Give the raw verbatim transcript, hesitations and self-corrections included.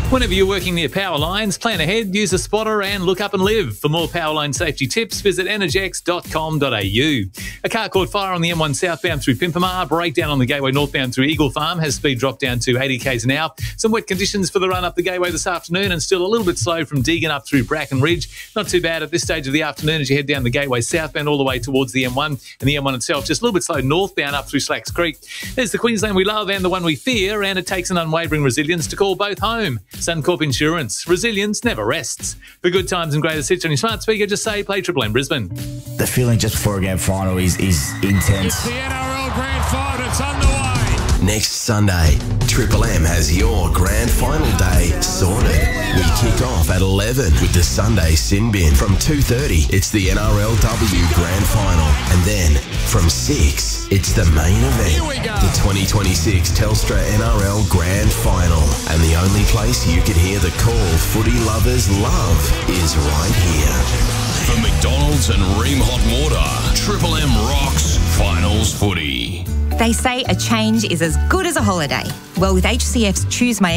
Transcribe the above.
Whenever you're working near power lines, plan ahead, use a spotter and look up and live. For more power line safety tips, visit energex dot com dot a u. A car caught fire on the M one southbound through Pimpamar. Breakdown on the Gateway northbound through Eagle Farm has speed dropped down to eighty k's an hour. Some wet conditions for the run up the Gateway this afternoon and still a little bit slow from Deagon up through Bracken Ridge. Not too bad at this stage of the afternoon as you head down the Gateway southbound all the way towards the M one, and the M one itself just a little bit slow northbound up through Slacks Creek. There's the Queensland we love and the one we fear, and it takes an unwavering resilience to call both home. Suncorp Insurance. Resilience never rests. For good times and greatest hits on your smart speaker, just say play Triple M Brisbane. The feeling just before a game final is, is intense. It's the N R L Grand Final. It's underway. Next Sunday, Triple M has your grand final day sorted. We kick off at eleven with the Sunday Sin Bin. From two thirty, it's the N R L W Grand Final. And then from six, it's the main event. Here we go. The twenty twenty-six Telstra N R L Grand Final. And the only place you could hear the call footy lovers love is right here. For McDonald's and Ream Hot Water, Triple M rocks Finals Footy. They say a change is as good as a holiday. Well, with H C F's Choose My